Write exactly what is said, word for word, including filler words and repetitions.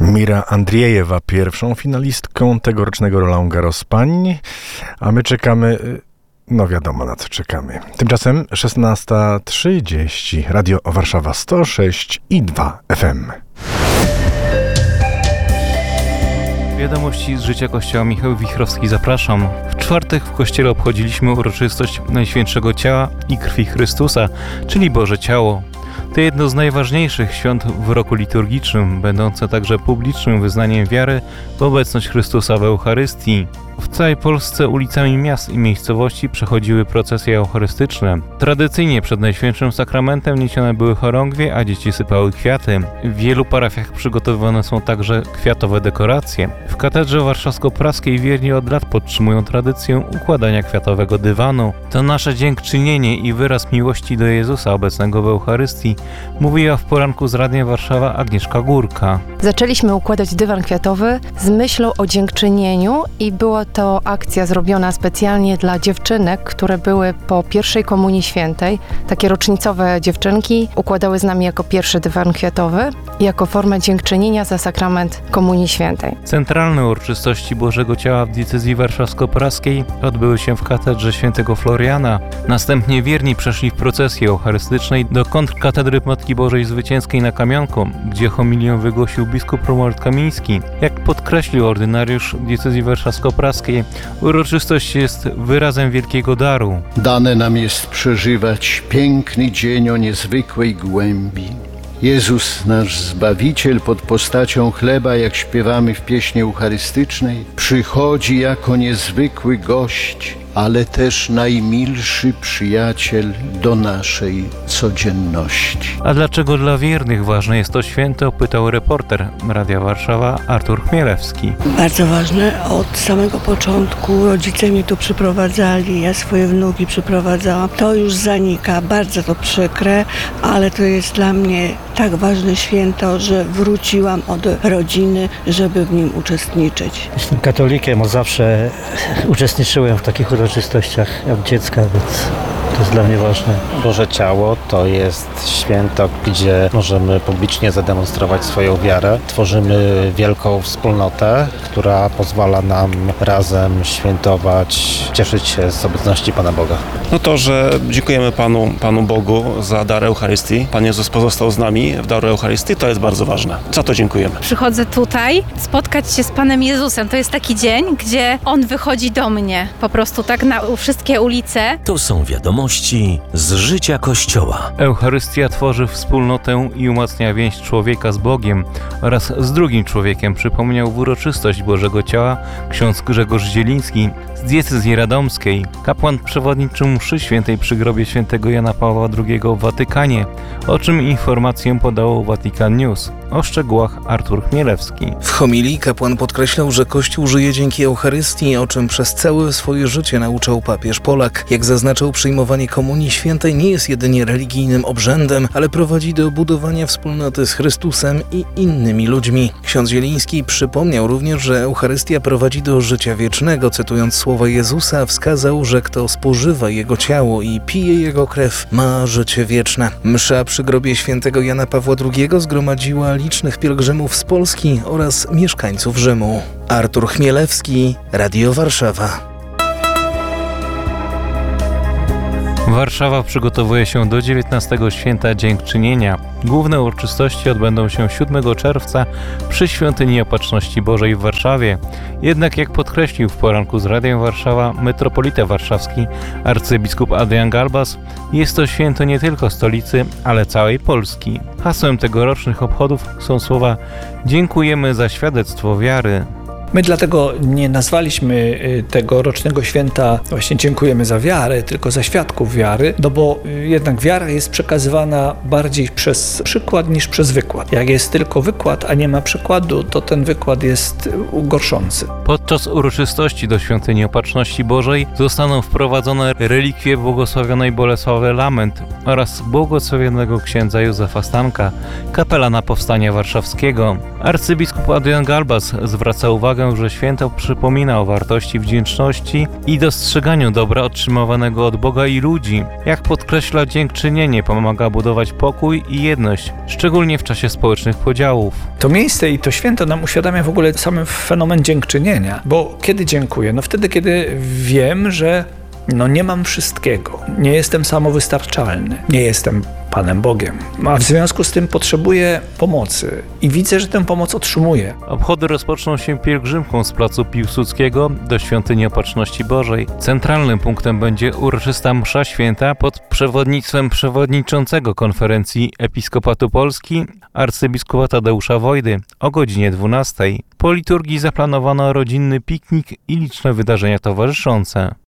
Mira Andriejewa, pierwszą finalistką tegorocznego Roland Garros pań, a my czekamy, no wiadomo na co czekamy. Tymczasem szesnasta trzydzieści, Radio Warszawa sto sześć i dwa F M. Wiadomości z życia Kościoła. Michał Wichrowski, zapraszam. W czwartek w Kościele obchodziliśmy uroczystość Najświętszego Ciała i Krwi Chrystusa, czyli Boże Ciało. To jedno z najważniejszych świąt w roku liturgicznym, będące także publicznym wyznaniem wiary w obecność Chrystusa w Eucharystii. W całej Polsce ulicami miast i miejscowości przechodziły procesje eucharystyczne. Tradycyjnie przed Najświętszym Sakramentem niesione były chorągwie, a dzieci sypały kwiaty. W wielu parafiach przygotowywane są także kwiatowe dekoracje. W katedrze warszawsko-praskiej wierni od lat podtrzymują tradycję układania kwiatowego dywanu. To nasze dziękczynienie i wyraz miłości do Jezusa obecnego w Eucharystii, mówiła w poranku z Radiem Warszawa Agnieszka Górka. Zaczęliśmy układać dywan kwiatowy z myślą o dziękczynieniu i była to akcja zrobiona specjalnie dla dziewczynek, które były po pierwszej Komunii Świętej. Takie rocznicowe dziewczynki układały z nami jako pierwszy dywan kwiatowy i jako formę dziękczynienia za sakrament Komunii Świętej. Centralne uroczystości Bożego Ciała w diecezji warszawsko-praskiej odbyły się w katedrze świętego Floriana. Następnie wierni przeszli w procesji eucharystycznej do kontrkatedry Matki Bożej Zwycięskiej na Kamionku, gdzie homilię wygłosił biskup Romuald Kamiński. Jak podkreślił ordynariusz diecezji warszawsko-praskiej, uroczystość jest wyrazem wielkiego daru. Dane nam jest przeżywać piękny dzień o niezwykłej głębi. Jezus, nasz Zbawiciel, pod postacią chleba, jak śpiewamy w pieśni eucharystycznej, przychodzi jako niezwykły gość, ale też najmilszy przyjaciel do naszej codzienności. A dlaczego dla wiernych ważne jest to święto, pytał reporter Radia Warszawa Artur Chmielewski. Bardzo ważne. Od samego początku rodzice mnie tu przyprowadzali, ja swoje wnuki przyprowadzałam. To już zanika, bardzo to przykre, ale to jest dla mnie tak ważne święto, że wróciłam od rodziny, żeby w nim uczestniczyć. Jestem katolikiem, od zawsze uczestniczyłem w takich uroczystościach jak dziecka, więc to jest dla mnie ważne. Boże Ciało to jest święto, gdzie możemy publicznie zademonstrować swoją wiarę. Tworzymy wielką wspólnotę, która pozwala nam razem świętować, cieszyć się z obecności Pana Boga. No to, że dziękujemy Panu, Panu Bogu za dar Eucharystii. Pan Jezus pozostał z nami w daru Eucharystii, to jest bardzo ważne. Za to dziękujemy. Przychodzę tutaj spotkać się z Panem Jezusem. To jest taki dzień, gdzie On wychodzi do mnie. Po prostu tak na wszystkie ulice. To są wiadomości z życia Kościoła. Eucharystia tworzy wspólnotę i umacnia więź człowieka z Bogiem oraz z drugim człowiekiem, przypomniał w uroczystość Bożego Ciała ksiądz Grzegorz Zieliński z diecezji radomskiej. Kapłan przewodniczył mszy świętej przy grobie świętego Jana Pawła drugiego w Watykanie, o czym informację podało Vatican News. O szczegółach Artur Chmielewski. W homilii kapłan podkreślał, że Kościół żyje dzięki Eucharystii, o czym przez całe swoje życie nauczał papież Polak. Jak zaznaczył, przyjmowanie Komunii Świętej nie jest jedynie religijnym obrzędem, ale prowadzi do budowania wspólnoty z Chrystusem i innymi ludźmi. Ksiądz Zieliński przypomniał również, że Eucharystia prowadzi do życia wiecznego. Cytując słowa Jezusa, wskazał, że kto spożywa Jego ciało i pije Jego krew, ma życie wieczne. Msza przy grobie świętego Jana Pawła drugiego zgromadziła licznych pielgrzymów z Polski oraz mieszkańców Rzymu. Artur Chmielewski, Radio Warszawa. Warszawa przygotowuje się do dziewiętnastego Święta Dziękczynienia. Główne uroczystości odbędą się siódmego czerwca przy Świątyni Opatrzności Bożej w Warszawie. Jednak jak podkreślił w poranku z Radiem Warszawa metropolita warszawski arcybiskup Adrian Galbas, jest to święto nie tylko stolicy, ale całej Polski. Hasłem tegorocznych obchodów są słowa „Dziękujemy za świadectwo wiary”. My dlatego nie nazwaliśmy tego rocznego święta właśnie dziękujemy za wiarę, tylko za świadków wiary, no bo jednak wiara jest przekazywana bardziej przez przykład niż przez wykład. Jak jest tylko wykład, a nie ma przykładu, to ten wykład jest gorszący. Podczas uroczystości do Świątyni Opatrzności Bożej zostaną wprowadzone relikwie błogosławionej Bolesławy Lament oraz błogosławionego księdza Józefa Stanka, kapelana Powstania Warszawskiego. Arcybiskup Adrian Galbas zwraca uwagę uwagę, że święto przypomina o wartości wdzięczności i dostrzeganiu dobra otrzymywanego od Boga i ludzi. Jak podkreśla, dziękczynienie pomaga budować pokój i jedność, szczególnie w czasie społecznych podziałów. To miejsce i to święto nam uświadamia w ogóle sam fenomen dziękczynienia, bo kiedy dziękuję? No wtedy, kiedy wiem, że no nie mam wszystkiego, nie jestem samowystarczalny, nie jestem Panem Bogiem, a w związku z tym potrzebuję pomocy i widzę, że tę pomoc otrzymuję. Obchody rozpoczną się pielgrzymką z placu Piłsudskiego do Świątyni Opatrzności Bożej. Centralnym punktem będzie uroczysta msza święta pod przewodnictwem przewodniczącego Konferencji Episkopatu Polski arcybiskupa Tadeusza Wojdy o godzinie dwunastej. Po liturgii zaplanowano rodzinny piknik i liczne wydarzenia towarzyszące.